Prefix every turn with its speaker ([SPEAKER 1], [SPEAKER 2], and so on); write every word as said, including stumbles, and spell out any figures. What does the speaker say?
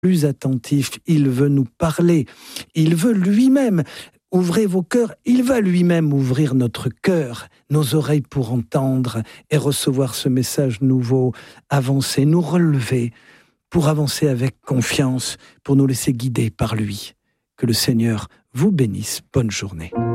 [SPEAKER 1] plus attentif, il veut nous parler, il veut lui-même. Ouvrez vos cœurs, il va lui-même ouvrir notre cœur, nos oreilles pour entendre et recevoir ce message nouveau, avancer, nous relever, pour avancer avec confiance, pour nous laisser guider par lui. Que le Seigneur vous bénisse. Bonne journée.